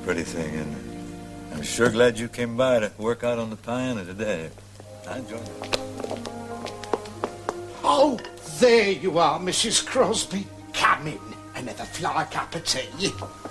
pretty thing, isn't it? I'm sure glad you came by to work out on the piano today. I enjoyed it. Oh, there you are, Mrs. Crosby. Come in and have a fly cup of tea.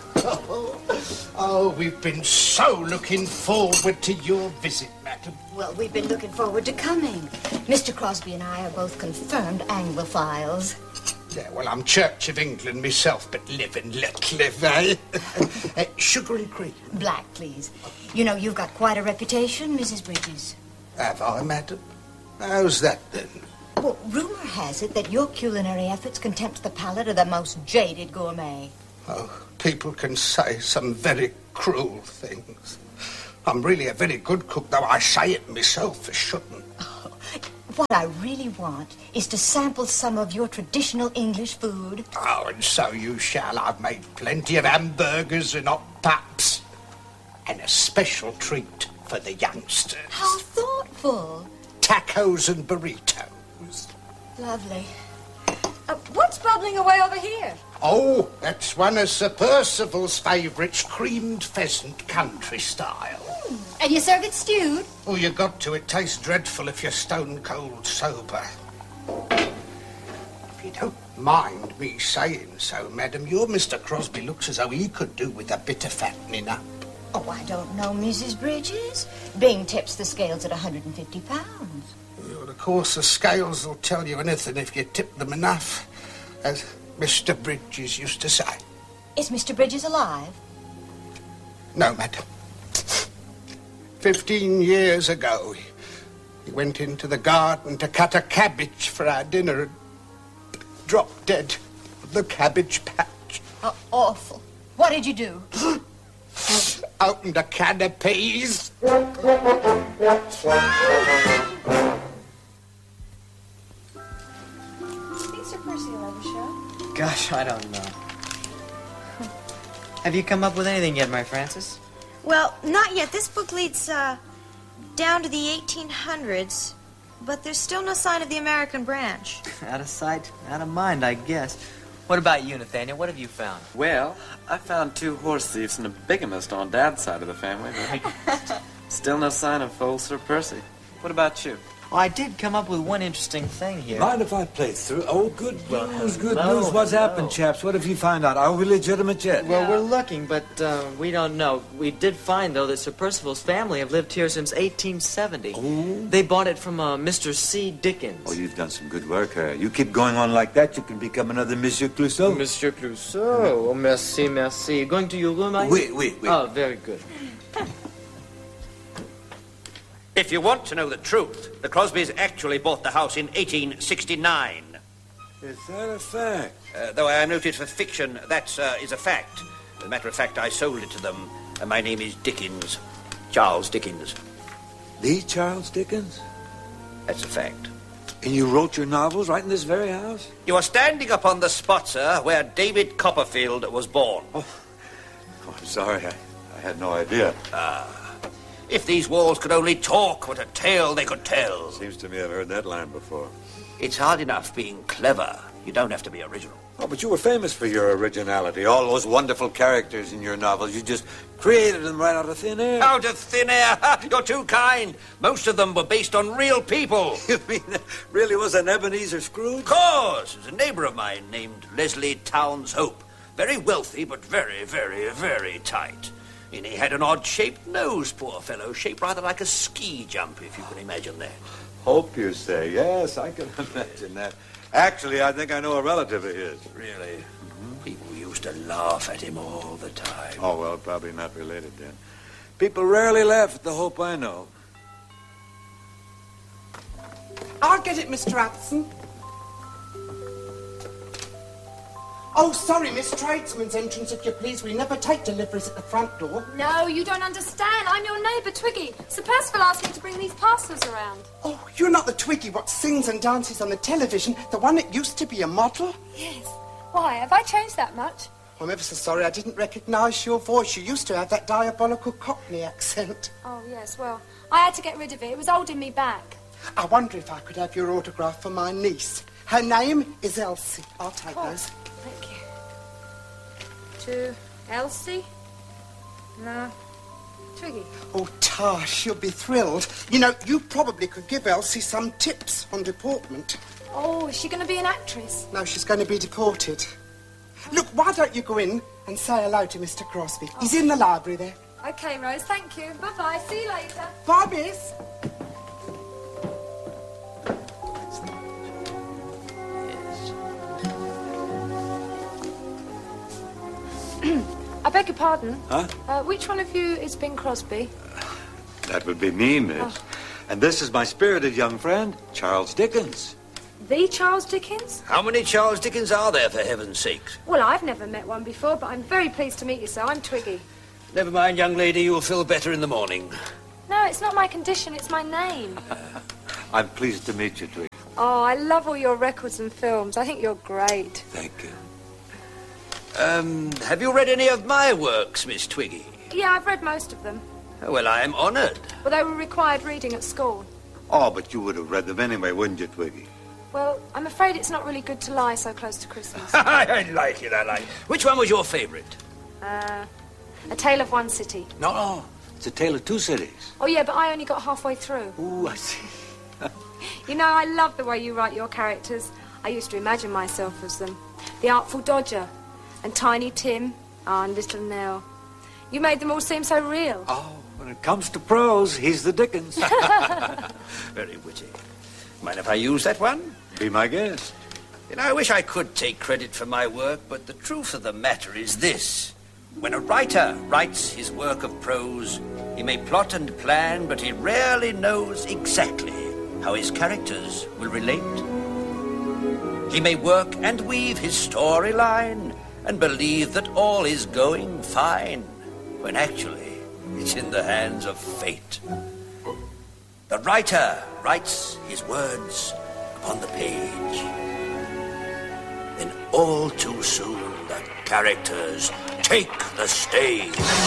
Oh, we've been so looking forward to your visit, madam. Well, we've been looking forward to coming. Mr. Crosby and I are both confirmed Anglophiles. Yeah, well, I'm Church of England myself, but live and let live, eh? Sugar and cream. Black, please. You know, you've got quite a reputation, Mrs. Bridges. Have I, madam? How's that, then? Well, rumour has it that your culinary efforts can tempt the palate of the most jaded gourmet. Oh, people can say some very cruel things. I'm really a very good cook, though I say it myself, I shouldn't. Oh, what I really want is to sample some of your traditional English food. Oh, and so you shall. I've made plenty of hamburgers and hot pups. And a special treat for the youngsters. How thoughtful. Tacos and burritos. Lovely. What's bubbling away over here? Oh, that's one of Sir Percival's favourites, creamed pheasant country style. And you serve it stewed? Oh, you got to. It tastes dreadful if you're stone cold sober. If you don't mind me saying so, madam, your Mr. Crosby looks as though he could do with a bit of fattening up. Oh, I don't know, Mrs. Bridges. Bing tips the scales at 150 pounds. Well, of course, the scales will tell you anything if you tip them enough, as Mr. Bridges used to say. Is Mr. Bridges alive? No, madam. 15 years ago, he went into the garden to cut a cabbage for our dinner and dropped dead on the cabbage patch. Oh, awful. What did you do? Opened a can of peas. Do you think Sir Percy will ever show? Gosh, I don't know. Have you come up with anything yet, my Francis? Well, not yet. This book leads down to the 1800s, but there's still no sign of the American branch. Out of sight, out of mind, I guess. What about you, Nathaniel? What have you found? Well, I found 2 horse thieves and a bigamist on Dad's side of the family, but still no sign of old Sir Percy. What about you? Well, I did come up with one interesting thing here. Mind if I play through? Oh, good news, good news. What's happened, chaps? What have you found out? Are we legitimate yet? Well, we're looking, but we don't know. We did find, though, that Sir Percival's family have lived here since 1870. Oh. They bought it from Mr. C. Dickens. Oh, you've done some good work here. You keep going on like that, you can become another Monsieur Clouseau. Monsieur Clouseau. Oh, merci, merci. Going to your room, are you? Oui. Oh, very good. If you want to know the truth, the Crosbys actually bought the house in 1869. Is that a fact? Though I am noted for fiction, that is a fact. As a matter of fact, I sold it to them, and my name is Dickens. Charles Dickens. The Charles Dickens? That's a fact. And you wrote your novels right in this very house? You are standing upon the spot, sir, where David Copperfield was born. Oh I'm sorry. I had no idea. If these walls could only talk, what a tale they could tell. Seems to me I've heard that line before. It's hard enough being clever. You don't have to be original. Oh, but you were famous for your originality. All those wonderful characters in your novels. You just created them right out of thin air. Out of thin air? You're too kind. Most of them were based on real people. You mean there really was an Ebenezer Scrooge? Of course. There's a neighbor of mine named Leslie Towns Hope. Very wealthy, but very, very, very tight. And he had an odd-shaped nose, poor fellow, shaped rather like a ski jump, if you can imagine that. Hope, you say. Yes, I can imagine that. Actually, I think I know a relative of his. Really? Mm-hmm. People used to laugh at him all the time. Oh, well, probably not related then. People rarely laugh at the Hope I know. I'll get it, Mr. Addison. Oh, sorry, Miss Tradesman's entrance, if you please. We never take deliveries at the front door. No, you don't understand. I'm your neighbour, Twiggy. Sir Percival asked me to bring these parcels around. Oh, you're not the Twiggy what sings and dances on the television, the one that used to be a model? Yes. Why, have I changed that much? I'm ever so sorry I didn't recognise your voice. You used to have that diabolical Cockney accent. Oh, yes, well, I had to get rid of it. It was holding me back. I wonder if I could have your autograph for my niece. Her name is Elsie. I'll take those. Thank you. To Elsie? No. Twiggy. Oh, Tash, she'll be thrilled. You know, you probably could give Elsie some tips on deportment. Oh, is she going to be an actress? No, she's going to be deported. Look, why don't you go in and say hello to Mr. Crosby? Oh. He's in the library there. OK, Rose, thank you. Bye-bye. See you later. Bye, miss. I beg your pardon. Huh? Which one of you is Bing Crosby? That would be me, miss. Oh. And this is my spirited young friend, Charles Dickens. The Charles Dickens? How many Charles Dickens are there, for heaven's sakes? Well, I've never met one before, but I'm very pleased to meet you, sir. I'm Twiggy. Never mind, young lady, you'll feel better in the morning. No, it's not my condition, it's my name. I'm pleased to meet you, Twiggy. Oh, I love all your records and films. I think you're great. Thank you. Have you read any of my works, Miss Twiggy? Yeah, I've read most of them. Well, I am honoured. Well, they were required reading at school. Oh, but you would have read them anyway, wouldn't you, Twiggy? Well, I'm afraid it's not really good to lie so close to Christmas. I like it, I like it. Which one was your favourite? A Tale of One City. No, it's a tale of two cities. Oh, yeah, but I only got halfway through. Ooh, I see. You know, I love the way you write your characters. I used to imagine myself as them. The Artful Dodger, and Tiny Tim, and Little Nell. You made them all seem so real. Oh, when it comes to prose, he's the Dickens. Very witty. Mind if I use that one? Be my guest. You know, I wish I could take credit for my work, but the truth of the matter is this. When a writer writes his work of prose, he may plot and plan, but he rarely knows exactly how his characters will relate. He may work and weave his storyline and believe that all is going fine, when actually it's in the hands of fate. The writer writes his words upon the page. Then all too soon the characters take the stage.